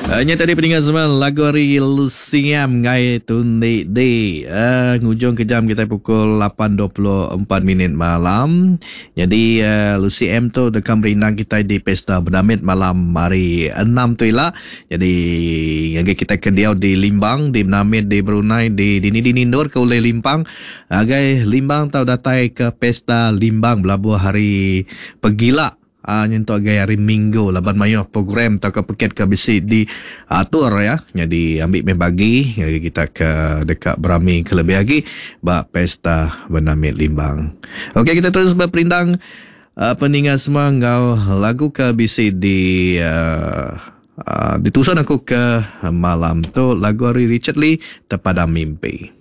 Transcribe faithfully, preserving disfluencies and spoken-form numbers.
Hanya tadi pendengar semua lagu hari Lusiam ngai tunde de. Uh, ngujung kejam kita pukul lapan dua puluh empat minit malam. Jadi uh, Lusiam tu dekam berindang kita di pesta berdamit malam hari enam tu lah. Jadi ngagi kita kediau di Limbang, di berdamit di Brunei, di dini dini Nur ke oleh Limpang. Agai Limbang tau datai ke pesta Limbang belabuh hari pegila. Ah, nyentuh gaya hari Minggu laban mayu program atau ke paket ke besi di atur ya. Jadi ambil membagi kita ke dekat Berami ke lebih lagi bak pesta bernamit Limbang. Okey, kita terus berperindang uh, pendengar semua ngau lagu ke besi di uh, uh, ditusan aku ke malam tu lagu hari Richard Lee Terpadam Mimpi.